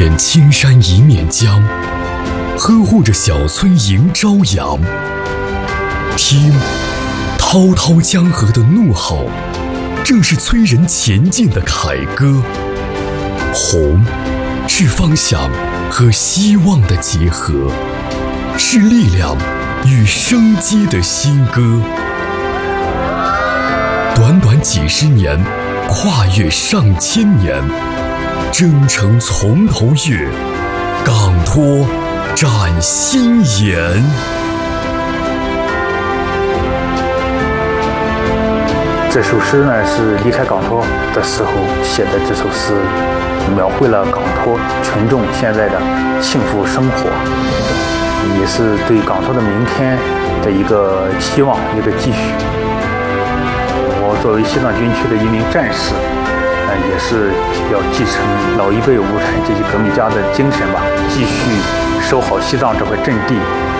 面青山一面江，呵护着小村迎朝阳。听，滔滔江河的怒吼，正是催人前进的凯歌。红，是方向和希望的结合，是力量与生机的新歌。短短几十年，跨越上千年，征程从头越，港托展新颜。 这首诗呢，是离开港托的时候写的。这首诗描绘了港托群众现在的幸福生活，也是对港托的明天的一个希望，一个寄许。我作为西藏军区的一名战士，也是要继承老一辈无产阶级革命家的精神吧，继续守好西藏这块阵地，